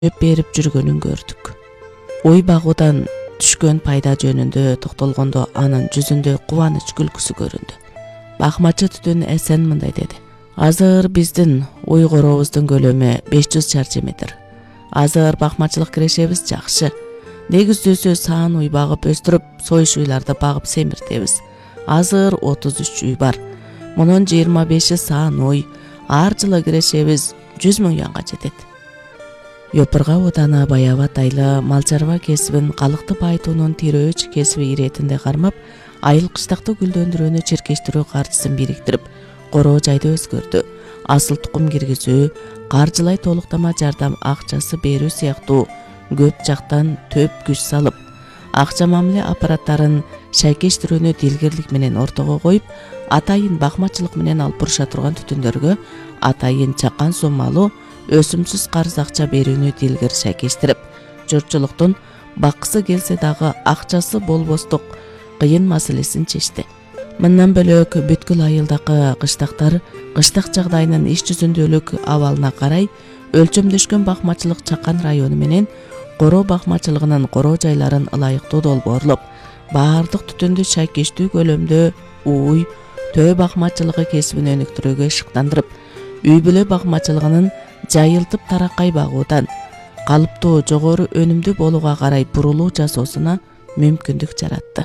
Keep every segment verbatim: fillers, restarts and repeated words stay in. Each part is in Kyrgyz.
берип жүргөнүн көрдүк. Уй багуудан түшкөн пайда жөнүндө токтолгондо анын жүзүндө кубаныч күлкүсү көрүндү. Бакмачы Түтүн Эсен мындай деди: Азыр биздин уй коробуздун көлөмү беш жүз чарчы метр. Азыр бакмачылык кирешебиз жакшы. Негиздүүсү саан уй багып өстүрүп, союш уйларды багып семиртебиз. Азыр отуз үч уй бар. Мунун жыйырма беши саан уй. Ар жылы кирешебиз жүз миң юанга жетет. Йопурга Уданы Баябат Айла мал чарба кесибин калыкты байытуунун тирөөч кесиби иретинде кармап, айыл кыштакты гүлдөндүрүүнү чиркештирүү каржысын бириктирип, короо жайды өзгөрдү. Асыл тукум киргизүү, каржылай толуктама жардам акчасы берүү сыяктуу көп жактан төп күч салып, акча мамиле аппараттарын шайкештирүүнү дилгирлик менен ортого коюп, атайын бакмачылык менен алып буруша турган түтүндөргө атайын чакан суммалуу өсүмсүз карыз акча берүүнү дилгир шайкештирип, журтчулуктун баккысы келсе дагы акчасы болбостук кыйын маселесин чечти. Мындан бөлөк бүткүл айылдагы кыштактар кыштак жагдайынын иш жүзүндөлүк абалына карай өлчөмдөшкөн бакмачылык чакан району менен короо бакмачылыгынын короо жайларын ылайыктуу долбоорлоп, баардык түтүндү шайкештүү көлөмдө уй, төө бакмачылыгы кесибин өнүктүрүүгө шыктандырып, үй бүлө бакмачылыгынын жайылтып тараккай багуудан калыптуу жогору өнүмдүү болууга карай бурулуу жасоосуна мүмкүндүк жаратты.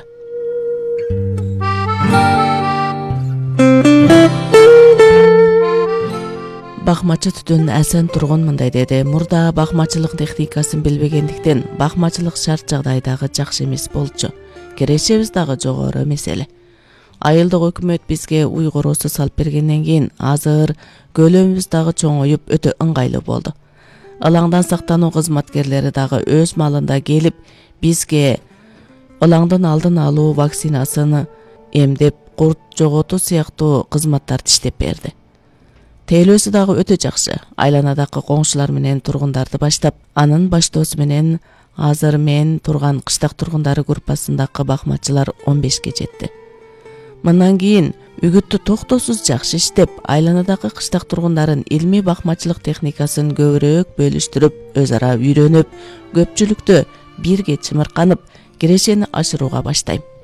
Бакмачы Түтүн Эсен Тургун мындай деди: Мурда бакмачылык техникасын билбегендиктен бакмачылык шарт жагдайдагы жакшы эмес болчу. Кирешебиз дагы жогору меселе. Айылдык өкмөт бизге уй короосу салып бергенден кийин азыр көлөмүбүз дагы чоңоюп өтө ыңгайлуу болду. Ылаңдан сактануу кызматкерлери дагы өз малында келип бизге ылаңдын алдын алуу, вакцинасын эмдеп, курт жоготуу сыяктуу кызматтарды иштеп берди. Тейлөөсү дагы өтө жакшы. Айланадагы коңшулар менен тургундарды баштап, анын баштоосу менен азыр мен турган кыштак тургундары группасындагы бакмачылар он бешке жетти. Мындан кийин үгүттү токтосуз жакшы иштеп, айланадагы кыштак тургундарын илмий бакмачылык техникасын көбүрөөк бөлүштүрүп, өз ара үйрөнүп, көпчүлүктө бирге чымырканып, кирешени ашырууга баштайм.